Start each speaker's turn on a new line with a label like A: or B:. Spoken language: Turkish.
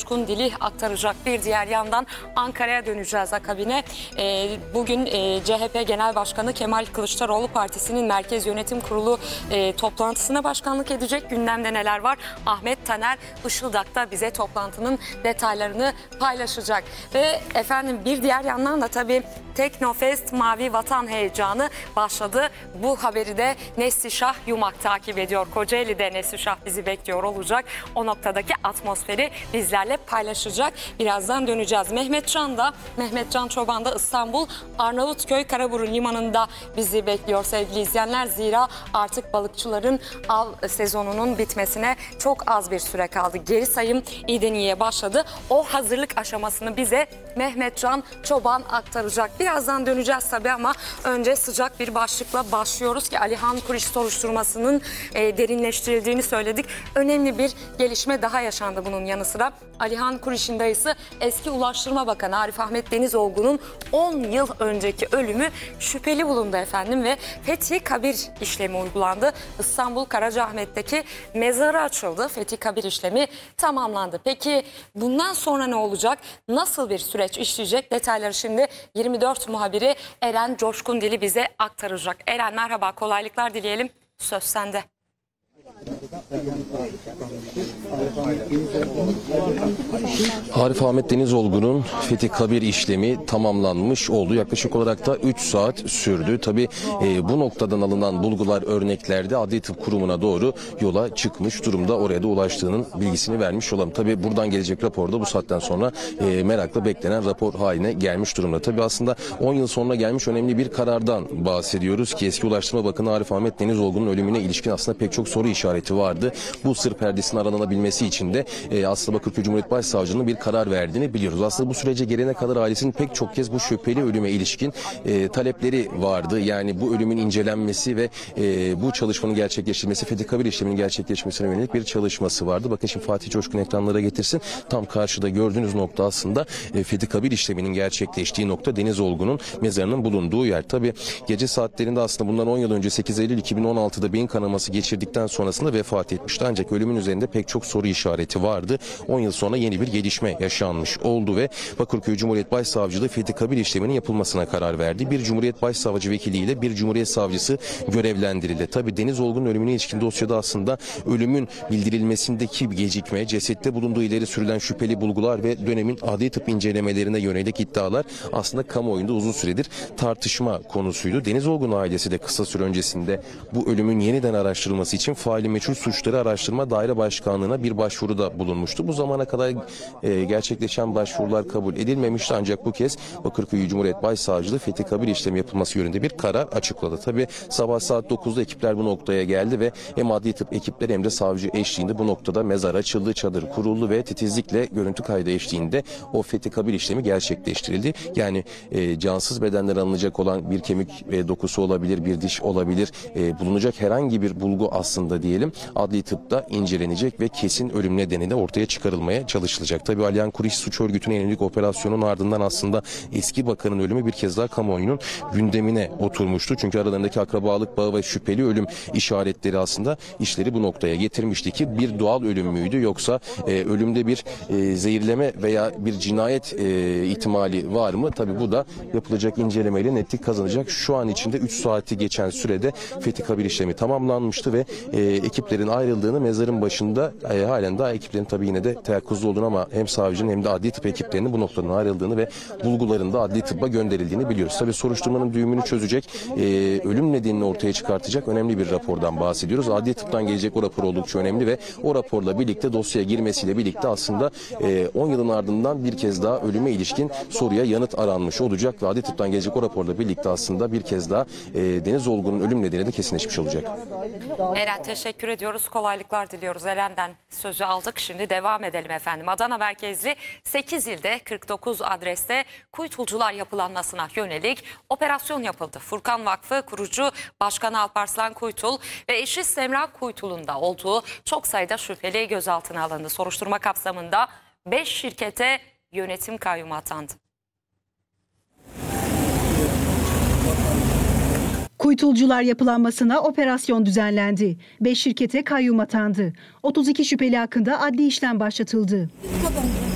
A: Coşkun Dili aktaracak. Bir diğer yandan Ankara'ya döneceğiz akabine. Bugün CHP Genel Başkanı Kemal Kılıçdaroğlu Partisi'nin Merkez Yönetim Kurulu toplantısına başkanlık edecek. Gündemde neler var? Ahmet Taner Işıldak da bize toplantının detaylarını paylaşacak. Ve efendim bir diğer yandan da tabii Teknofest Mavi Vatan heyecanı başladı. Bu haberi de Neslişah Yumak takip ediyor. Kocaeli'de Neslişah bizi bekliyor olacak. O noktadaki atmosferi bizlerle paylaşacak. Birazdan döneceğiz. Mehmetcan Çoban da İstanbul Arnavutköy Karaburun Limanı'nda bizi bekliyor sevgili izleyenler. Zira artık balıkçıların av sezonunun bitmesine çok az bir süre kaldı. Geri sayım İdeni'ye başladı. O hazırlık aşamasını bize Mehmetcan Çoban aktaracak. Birazdan döneceğiz tabii ama önce sıcak bir başlıkla başlıyoruz ki Alihan Kuriş soruşturmasının derinleştirildiğini söyledik. Önemli bir gelişme daha yaşandı bunun yanı sıra. Alihan Kuriş'in dayısı eski Ulaştırma Bakanı Arif Ahmet Denizoğlu'nun 10 yıl önceki ölümü şüpheli bulundu efendim ve Fethi Kabir işlemi uygulandı. İstanbul Karacaahmet'teki mezarı açıldı. Fethi Kabir işlemi tamamlandı. Peki bundan sonra ne olacak? Nasıl bir süreç işleyecek? Detayları şimdi 24 muhabiri Eren Coşkun Dili bize aktaracak. Eren merhaba, kolaylıklar dileyelim. Söz sende.
B: Arif Ahmet Denizoğlu'nun Fethi Kabir işlemi tamamlanmış oldu. Yaklaşık olarak da 3 saat sürdü. Tabii bu noktadan alınan bulgular, örneklerde Adli Tıp Kurumu'na doğru yola çıkmış durumda. Oraya da ulaştığının bilgisini vermiş olalım. Tabii buradan gelecek raporda bu saatten sonra merakla beklenen rapor haline gelmiş durumda. Tabii aslında 10 yıl sonra gelmiş önemli bir karardan bahsediyoruz ki eski Ulaştırma Bakanı Arif Ahmet Denizoğlu'nun ölümüne ilişkin aslında pek çok soru işareti vardı. Bu sır perdesinin aralanabilmesi için de aslında Bakırköy Cumhuriyet Başsavcılığı'nın bir karar verdiğini biliyoruz. Aslında bu sürece gelene kadar ailesinin pek çok kez bu şüpheli ölüme ilişkin talepleri vardı. Yani bu ölümün incelenmesi ve bu çalışmanın gerçekleştirilmesi, Fethi Kabir işleminin gerçekleşmesine yönelik bir çalışması vardı. Bakın şimdi Fatih Coşkun ekranlara getirsin. Tam karşıda gördüğünüz nokta aslında Fethi Kabir işleminin gerçekleştiği nokta, Denizoğlu'nun mezarının bulunduğu yer. Tabii gece saatlerinde aslında bundan 10 yıl önce 8 Eylül 2016'da beyin kanaması geçirdikten sonrasında vefat etmişti. Ancak ölümün üzerinde pek çok soru işareti vardı. 10 yıl sonra yeni bir gelişme yaşanmış oldu ve Bakırköy Cumhuriyet Başsavcılığı Fethi Kabir işleminin yapılmasına karar verdi. Bir Cumhuriyet Başsavcı vekiliyle bir Cumhuriyet Savcısı görevlendirildi. Tabii Denizoğlu'nun ölümüne ilişkin dosyada aslında ölümün bildirilmesindeki gecikme, cesette bulunduğu ileri sürülen şüpheli bulgular ve dönemin adli tıp incelemelerine yönelik iddialar aslında kamuoyunda uzun süredir tartışma konusuydu. Denizoğlu'nun ailesi de kısa süre öncesinde bu ölümün yeniden araştırılması için faili meçhul suçları araştırma daire başkanlığına bir başvuruda bulunmuştu. Bu zamana kadar gerçekleşen başvurular kabul edilmemişti ancak bu kez Bakırköy Cumhuriyet Başsavcılığı Fethi Kabir işlemi yapılması yönünde bir karar açıkladı. Tabii sabah saat 9'da ekipler bu noktaya geldi ve hem adli tıp ekipleri hem de savcı eşliğinde bu noktada mezar açıldı, çadır kuruldu ve titizlikle görüntü kaydı eşliğinde o Fethi Kabir işlemi gerçekleştirildi. Yani cansız bedenler alınacak olan bir kemik dokusu olabilir, bir diş olabilir, bulunacak herhangi bir bulgu aslında diyelim adli tıpta incelenecek ve kesin ölüm nedeni de ortaya çıkarılmaya çalışılacak. Tabii Alihan Kuriş suç örgütüne yönelik operasyonun ardından aslında eski bakanın ölümü bir kez daha kamuoyunun gündemine oturmuştu. Çünkü aralarındaki akrabalık bağı ve şüpheli ölüm işaretleri aslında işleri bu noktaya getirmişti ki bir doğal ölüm müydü yoksa ölümde bir zehirleme veya bir cinayet ihtimali var mı? Tabii bu da yapılacak incelemeyle netlik kazanacak. Şu an içinde 3 saati geçen sürede Fethi Kabir işlemi tamamlanmıştı ve ekiplerin ayrıldığını, mezarın başında halen daha ekiplerin tabii yine de teyakkuzda olduğunu ama hem savcının hem de adli tıp ekiplerinin bu noktadan ayrıldığını ve bulguların da adli tıbba gönderildiğini biliyoruz. Tabii soruşturmanın düğümünü çözecek, ölüm nedenini ortaya çıkartacak önemli bir rapordan bahsediyoruz. Adli tıptan gelecek o rapor oldukça önemli ve o raporla birlikte dosyaya girmesiyle birlikte aslında 10 yılın ardından bir kez daha ölüme ilişkin soruya yanıt aranmış olacak ve adli tıptan gelecek o raporla birlikte aslında bir kez daha Denizoğlu'nun ölüm nedeni de kesinleşmiş olacak.
A: Eren teşekkür ediyoruz. Kolaylıklar diliyoruz. Eren'den sözü aldık. Şimdi devam edelim efendim. Adana merkezli 8 ilde 49 adreste kuytulcular yapılanmasına yönelik operasyon yapıldı. Furkan Vakfı kurucu Başkanı Alparslan Kuytul ve eşi Semra Kuytul'un da olduğu çok sayıda şüpheli gözaltına alındı. Soruşturma kapsamında 5 şirkete yönetim kayyumu atandı.
C: Kuytulcular yapılanmasına operasyon düzenlendi. 5 şirkete kayyum atandı. 32 şüpheli hakkında adli işlem başlatıldı.